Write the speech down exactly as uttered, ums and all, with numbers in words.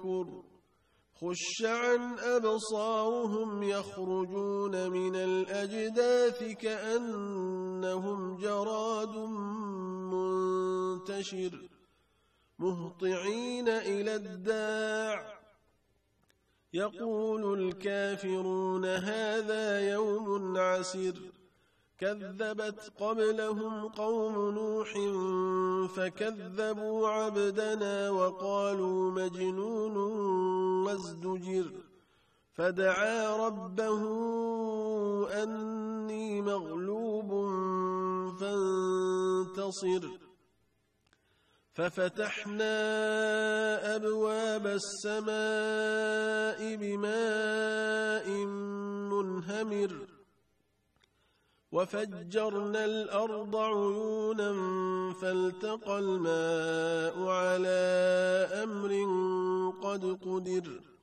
نكر خش عن أبصارهم يخرجون من الأجداث كأنهم جراد منتشر مهطعين إلى الداع يقول الكافرون هذا يوم عسر كذبت قبلهم قوم نوح فكذبوا عبدنا وقالوا مجنون وازدجر فدعا ربه أني مغلوب فانتصر ففتحنا أبواب السماء بماء منهمر وفجرنا الأرض عيونا فالتقى الماء على أمر قد قدر